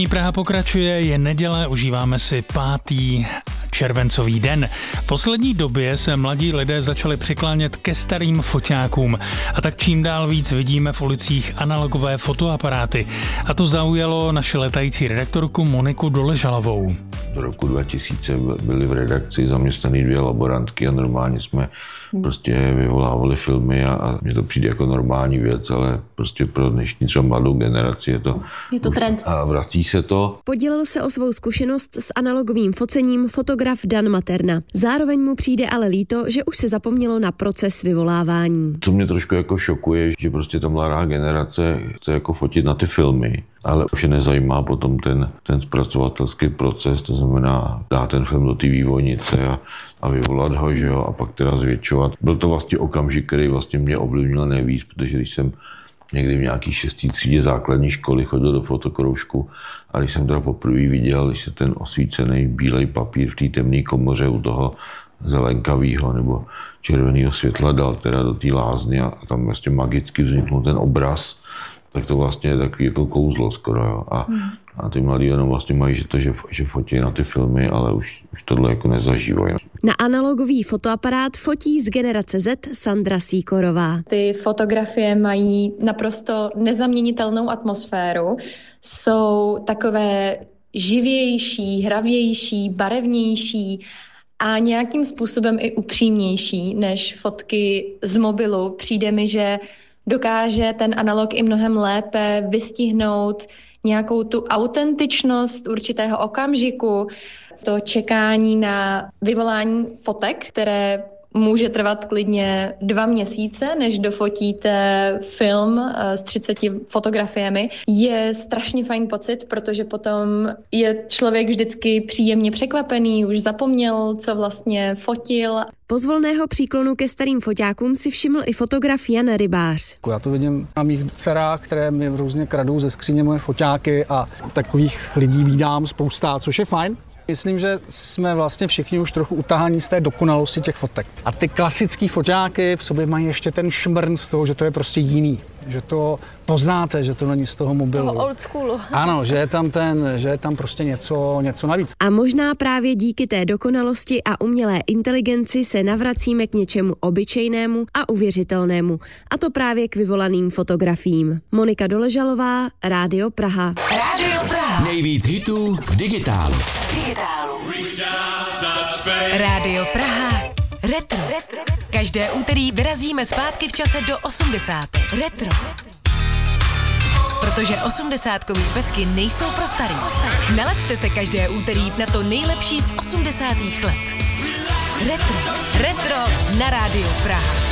Praha pokračuje, je neděle, užíváme si 5. červencový den. V poslední době se mladí lidé začali přiklánět ke starým foťákům a tak čím dál víc vidíme v ulicích analogové fotoaparáty. A to zaujalo naši letající redaktorku Moniku Doležalovou. Do roku 2000 byly v redakci zaměstnaný 2 laborantky a normálně jsme prostě vyvolávali filmy a mně to přijde jako normální věc, ale prostě pro dnešní třeba mladou generaci je to trend. A vrací se to. Podělil se o svou zkušenost s analogovým focením fotograf Dan Materna. Zároveň mu přijde ale líto, že už se zapomnělo na proces vyvolávání. Co mě trošku jako šokuje, že prostě ta mladá generace chce jako fotit na ty filmy, ale už je nezajímá potom ten zpracovatelský proces, to znamená dát ten film do té vývojnice a vyvolat ho, že jo, a pak teda zvětšovat. Byl to vlastně okamžik, který vlastně mě ovlivnil nejvíc, protože když jsem někdy v nějaký 6. třídě základní školy chodil do fotokroužku a když jsem teda poprvé viděl, když se ten osvícený bílej papír v té temné komoře u toho zelenkavého nebo červeného světla dal teda do té lázny a tam vlastně magicky vzniknul ten obraz, tak to vlastně je takový jako kouzlo skoro, jo. A ty mladí jenom vlastně mají, že fotí na ty filmy, ale už tohle jako nezažívají. Na analogový fotoaparát fotí z generace Z Sandra Sýkorová. Ty fotografie mají naprosto nezaměnitelnou atmosféru. Jsou takové živější, hravější, barevnější a nějakým způsobem i upřímnější než fotky z mobilu. Přijde mi, že dokáže ten analog i mnohem lépe vystihnout nějakou tu autentičnost určitého okamžiku, to čekání na vyvolání fotek, které může trvat klidně 2 měsíce, než dofotíte film s 30 fotografiemi. Je strašně fajn pocit, protože potom je člověk vždycky příjemně překvapený, už zapomněl, co vlastně fotil. Pozvolného příklonu ke starým foťákům si všiml i fotograf Jan Rybář. Já to vidím na mých dcerách, které mi různě kradou ze skříně moje foťáky a takových lidí vídám spousta, což je fajn. Myslím, že jsme vlastně všichni už trochu utahaní z té dokonalosti těch fotek. A ty klasické foťáky v sobě mají ještě ten šmrn z toho, že to je prostě jiný. Že to poznáte, že to není z toho mobilu. Toho old schoolu. Ano, že je tam prostě něco navíc. A možná právě díky té dokonalosti a umělé inteligenci se navracíme k něčemu obyčejnému a uvěřitelnému. A to právě k vyvolaným fotografiím. Monika Doležalová, Rádio Praha. Rádio Praha. Nejvíc hitů v digitálu. Rádio Praha. Retro. Každé úterý vyrazíme zpátky v čase do 80. Retro. Protože 80kový pecky nejsou pro starý. Nalaďte se každé úterý na to nejlepší z 80. let. Retro na Rádiu Praha.